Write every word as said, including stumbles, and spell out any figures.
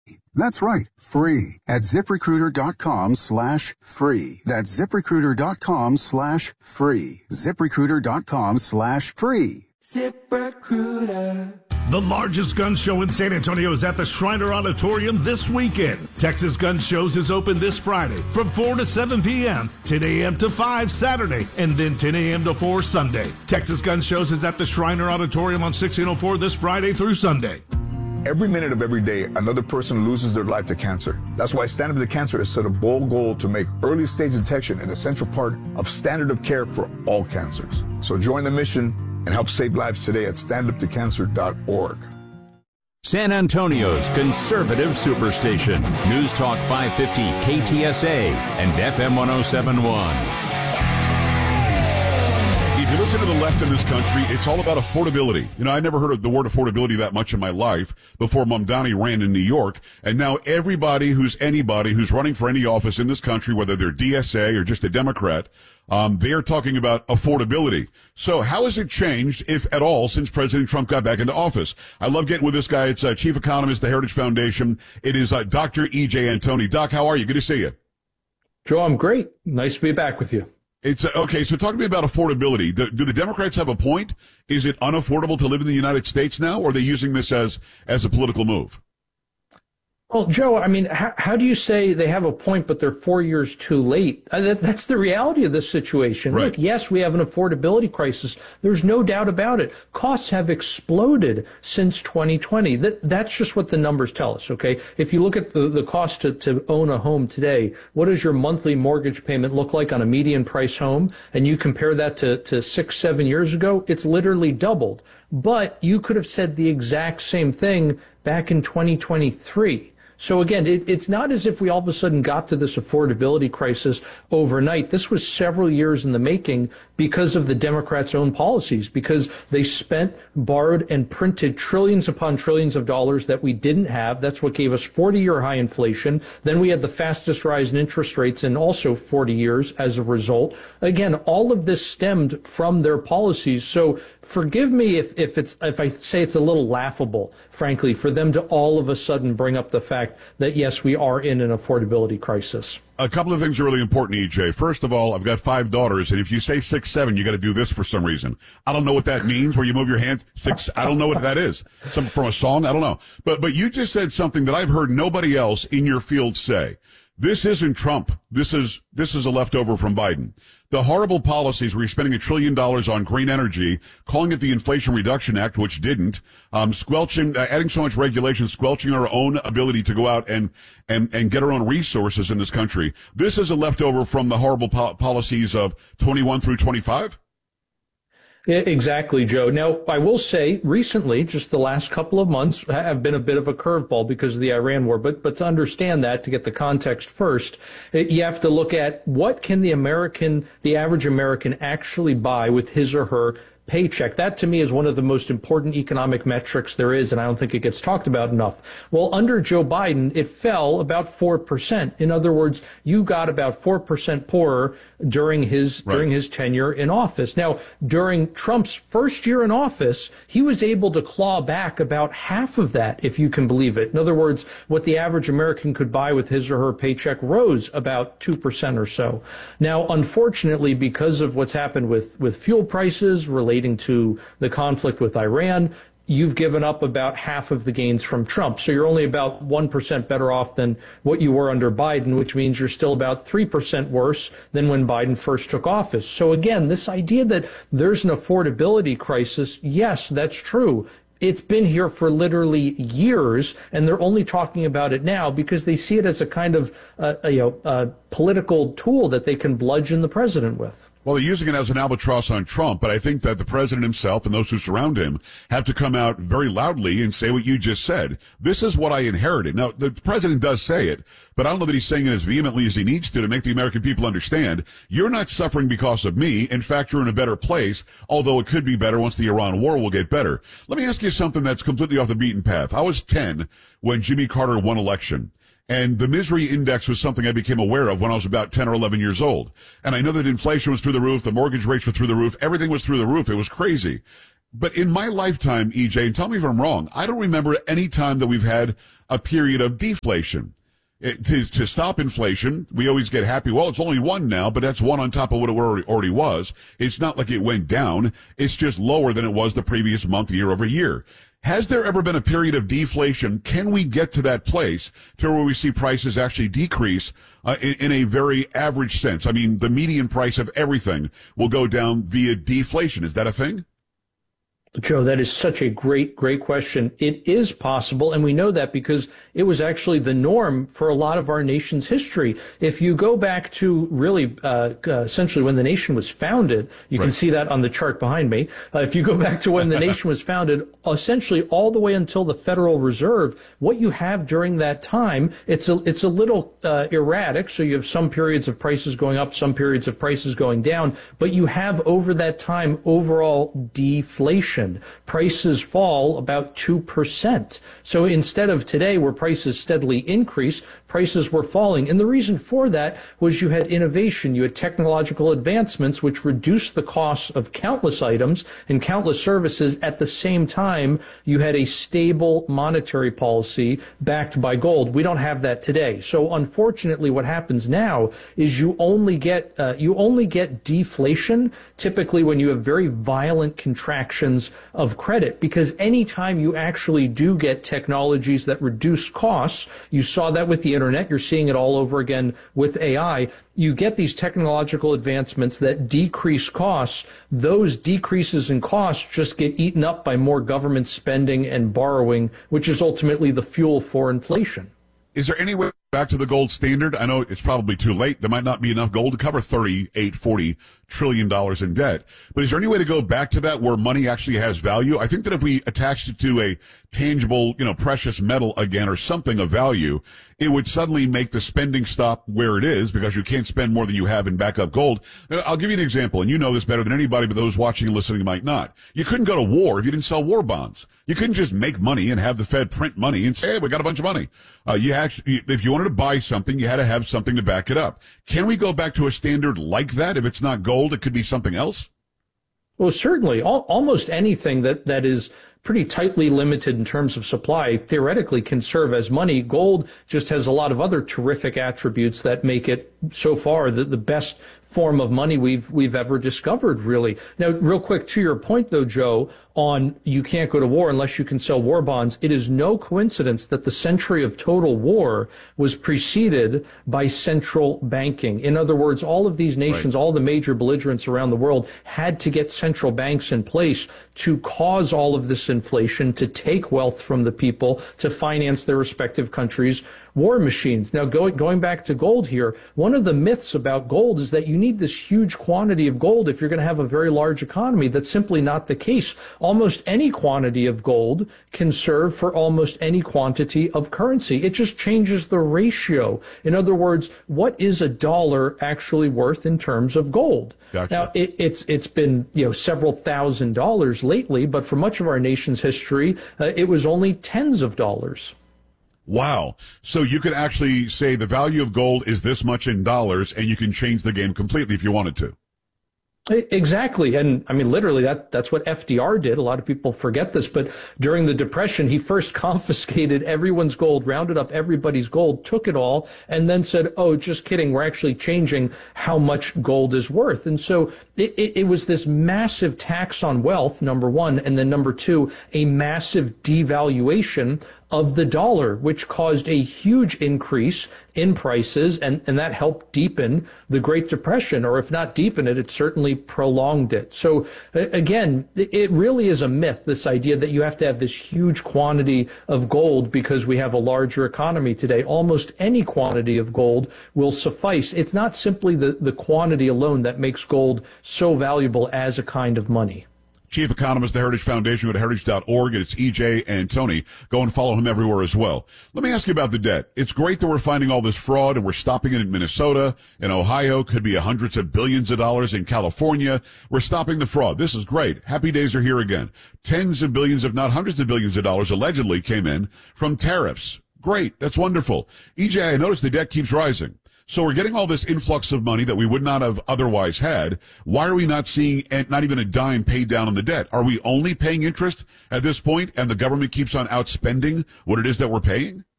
That's right, free at ZipRecruiter.com slash free. That's ZipRecruiter.com slash free. ZipRecruiter.com slash free. ZipRecruiter. The largest gun show in San Antonio is at the Shriner Auditorium this weekend. Texas Gun Shows is open this Friday from four to seven p.m., ten a.m. to five Saturday, and then ten a.m. to four Sunday. Texas Gun Shows is at the Shriner Auditorium on sixteen oh four this Friday through Sunday. Every minute of every day, another person loses their life to cancer. That's why Stand Up to Cancer has set a bold goal to make early stage detection an essential part of standard of care for all cancers. So join the mission and help save lives today at stand up to cancer dot org. San Antonio's conservative superstation. News Talk five fifty K T S A and F M one oh seven point one. If you listen to the left in this country, it's all about affordability. You know, I never heard of the word affordability that much in my life before Mamdani ran in New York. And now everybody who's anybody who's running for any office in this country, whether they're D S A or just a Democrat, um, they're talking about affordability. So how has it changed, if at all, since President Trump got back into office? I love getting with this guy. It's uh, Chief Economist, the Heritage Foundation. It is uh, Doctor E J Antoni. Doc, how are you? Good to see you. Joe, I'm great. Nice to be back with you. It's uh, okay. So talk to me about affordability. Do, do the Democrats have a point? Is it unaffordable to live in the United States now, or are they using this as, as a political move? Well, Joe, I mean, how, how do you say they have a point, but they're four years too late? Uh, that, that's the reality of this situation. Right. Look, yes, we have an affordability crisis. There's no doubt about it. Costs have exploded since twenty twenty. That, that's just what the numbers tell us, okay? If you look at the, the cost to, to own a home today, what does your monthly mortgage payment look like on a median price home? And you compare that to, to six, seven years ago, it's literally doubled. But you could have said the exact same thing back in twenty twenty-three. So again, it, it's not as if we all of a sudden got to this affordability crisis overnight. This was several years in the making because of the Democrats' own policies, because they spent, borrowed, and printed trillions upon trillions of dollars that we didn't have. That's what gave us forty-year high inflation. Then we had the fastest rise in interest rates in also forty years as a result. Again, all of this stemmed from their policies. So forgive me if, if it's if I say it's a little laughable, frankly, for them to all of a sudden bring up the fact that, yes, we are in an affordability crisis. A couple of things are really important, E J. First of all, I've got five daughters, and if you say six, seven, you got to do this for some reason. I don't know what that means, where you move your hands. Six, I don't know what that is. Some from a song, I don't know. But but you just said something that I've heard nobody else in your field say. This isn't Trump. This is this is a leftover from Biden. The horrible policies where you're spending a trillion dollars on green energy, calling it the Inflation Reduction Act, which didn't, um, squelching, uh, adding so much regulation, squelching our own ability to go out and, and, and get our own resources in this country. This is a leftover from the horrible po- policies of twenty-one through twenty-five. Exactly, Joe. Now, I will say recently, just the last couple of months have been a bit of a curveball because of the Iran war. But, but to understand that, to get the context first, you have to look at what can the American, the average American actually buy with his or her paycheck. That, to me, is one of the most important economic metrics there is, and I don't think it gets talked about enough. Well, under Joe Biden, it fell about four percent. In other words, you got about four percent poorer during his right. during his tenure in office. Now, during Trump's first year in office, he was able to claw back about half of that, if you can believe it. In other words, what the average American could buy with his or her paycheck rose about two percent or so. Now, unfortunately, because of what's happened with, with fuel prices relating to the conflict with Iran, you've given up about half of the gains from Trump. So you're only about one percent better off than what you were under Biden, which means you're still about three percent worse than when Biden first took office. So again, this idea that there's an affordability crisis, yes, that's true. It's been here for literally years, and they're only talking about it now because they see it as a kind of uh, you know, uh, political tool that they can bludgeon the president with. Well, they're using it as an albatross on Trump, but I think that the president himself and those who surround him have to come out very loudly and say what you just said. This is what I inherited. Now, the president does say it, but I don't know that he's saying it as vehemently as he needs to to make the American people understand. You're not suffering because of me. In fact, you're in a better place, although it could be better once the Iran war will get better. Let me ask you something that's completely off the beaten path. I was ten when Jimmy Carter won election. And the misery index was something I became aware of when I was about ten or eleven years old. And I know that inflation was through the roof, the mortgage rates were through the roof, everything was through the roof. It was crazy. But in my lifetime, E J, and tell me if I'm wrong, I don't remember any time that we've had a period of deflation. It, to, to stop inflation, we always get happy. Well, it's only one now, but that's one on top of what it already, already was. It's not like it went down. It's just lower than it was the previous month, year over year. Has there ever been a period of deflation? Can we get to that place to where we see prices actually decrease uh, in, in a very average sense? I mean, the median price of everything will go down via deflation. Is that a thing? Joe, that is such a great, great question. It is possible, and we know that because it was actually the norm for a lot of our nation's history. If you go back to really, uh, uh essentially when the nation was founded, you right. can see that on the chart behind me. Uh, if you go back to when the nation was founded, essentially all the way until the Federal Reserve, what you have during that time, it's a, it's a little uh, erratic. So you have some periods of prices going up, some periods of prices going down, but you have over that time overall deflation. Prices fall about two percent. So instead of today where prices steadily increase, prices were falling. And the reason for that was you had innovation, you had technological advancements which reduced the costs of countless items and countless services. At the same time, you had a stable monetary policy backed by gold. We don't have that today. So unfortunately, what happens now is you only get uh, you only get deflation typically when you have very violent contractions of credit, because anytime you actually do get technologies that reduce costs, you saw that with the internet, you're seeing it all over again with A I, you get these technological advancements that decrease costs. Those decreases in costs just get eaten up by more government spending and borrowing, which is ultimately the fuel for inflation. Is there any way back to the gold standard? I know it's probably too late. There might not be enough gold to cover thirty-eight, forty trillion dollars in debt. But is there any way to go back to that where money actually has value? I think that if we attached it to a tangible, you know, precious metal again or something of value, it would suddenly make the spending stop where it is because you can't spend more than you have in backup gold. I'll give you an example, and you know this better than anybody, but those watching and listening might not. You couldn't go to war if you didn't sell war bonds. You couldn't just make money and have the Fed print money and say, hey, we got a bunch of money. Uh, you actually, if you wanted to buy something, you had to have something to back it up. Can we go back to a standard like that? If it's not gold, it could be something else? Well, certainly. Al- almost anything that, that is pretty tightly limited in terms of supply theoretically can serve as money. Gold just has a lot of other terrific attributes that make it so far the, the best form of money we've we've ever discovered, really. Now, real quick, to your point, though, Joe, on you can't go to war unless you can sell war bonds, it is no coincidence that the century of total war was preceded by central banking. In other words, all of these nations, right. all the major belligerents around the world had to get central banks in place to cause all of this inflation, to take wealth from the people, to finance their respective countries' war machines. Now, go, going back to gold here, one of the myths about gold is that you need this huge quantity of gold if you're going to have a very large economy. That's simply not the case. Almost any quantity of gold can serve for almost any quantity of currency. It just changes the ratio. In other words, what is a dollar actually worth in terms of gold? Gotcha. Now, it, it's it's been you know several thousand dollars lately, but for much of our nation's history, uh, it was only tens of dollars. Wow. So you could actually say the value of gold is this much in dollars, and you can change the game completely if you wanted to. Exactly. And I mean, literally, that that's what F D R did. A lot of people forget this, but during the Depression, he first confiscated everyone's gold, rounded up everybody's gold, took it all, and then said, oh, just kidding. We're actually changing how much gold is worth. And so it, it, it was this massive tax on wealth, number one, and then number two, a massive devaluation of the dollar, which caused a huge increase in prices, and, and that helped deepen the Great Depression, or if not deepen it, it certainly prolonged it. So again, it really is a myth, this idea that you have to have this huge quantity of gold because we have a larger economy today. Almost any quantity of gold will suffice. It's not simply the, the quantity alone that makes gold so valuable as a kind of money. Chief Economist, the Heritage Foundation, go to heritage dot org, and it's E J Antoni. Go and follow him everywhere as well. Let me ask you about the debt. It's great that we're finding all this fraud, and we're stopping it in Minnesota, in Ohio, could be hundreds of billions of dollars in California. We're stopping the fraud. This is great. Happy days are here again. Tens of billions, if not hundreds of billions of dollars allegedly came in from tariffs. Great. That's wonderful. E J, I noticed the debt keeps rising. So we're getting all this influx of money that we would not have otherwise had. Why are we not seeing not even a dime paid down on the debt? Are we only paying interest at this point, and the government keeps on outspending what it is that we're paying?